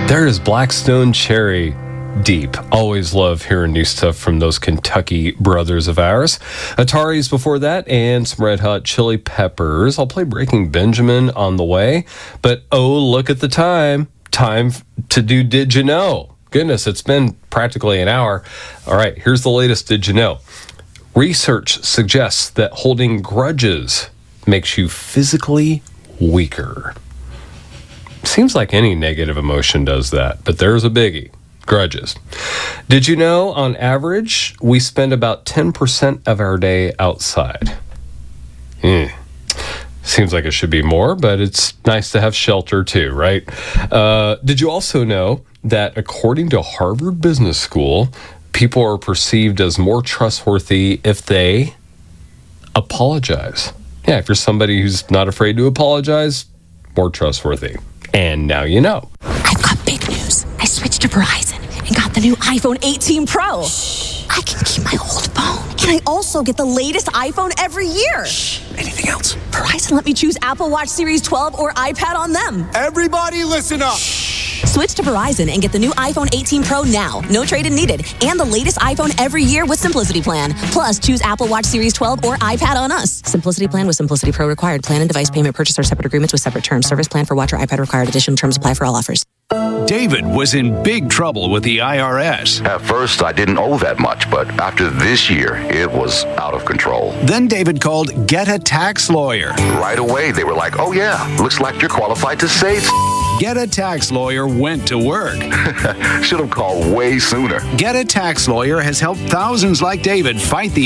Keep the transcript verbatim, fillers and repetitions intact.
There is Blackstone Cherry Deep. Always love hearing new stuff from those Kentucky brothers of ours. Ataris before that, and some Red Hot Chili Peppers. I'll play Breaking Benjamin on the way. But oh, look at the time. Time to do Did You Know? Goodness, it's been practically an hour. All right, here's the latest Did You Know? Research suggests that holding grudges makes you physically weaker. Seems like any negative emotion does that, but there's a biggie. Grudges. Did you know, on average, we spend about ten percent of our day outside? Hmm. Seems like it should be more, but it's nice to have shelter too, right? Uh, did you also know that according to Harvard Business School, people are perceived as more trustworthy if they apologize? Yeah, if you're somebody who's not afraid to apologize, more trustworthy. And now you know. I've got big news. I switched to Verizon and got the new iPhone eighteen Pro. Shh. I can keep my old phone. And I also get the latest iPhone every year. Shh. Anything else? Verizon let me choose Apple Watch Series twelve or iPad on them. Everybody listen up. Shh. Switch to Verizon and get the new iPhone eighteen Pro now. No trade-in needed. And the latest iPhone every year with Simplicity Plan. Plus, choose Apple Watch Series twelve or iPad on us. Simplicity Plan with Simplicity Pro required. Plan and device payment purchase are separate agreements with separate terms. Service plan for watch or iPad required. Additional terms apply for all offers. David was in big trouble with the I R S. At first, I didn't owe that much, but after this year, it was out of control. Then David called Get a Tax Lawyer. Right away, they were like, oh yeah, looks like you're qualified to save. Get a Tax Lawyer went to work. Should have called way sooner. Get a Tax Lawyer has helped thousands like David fight the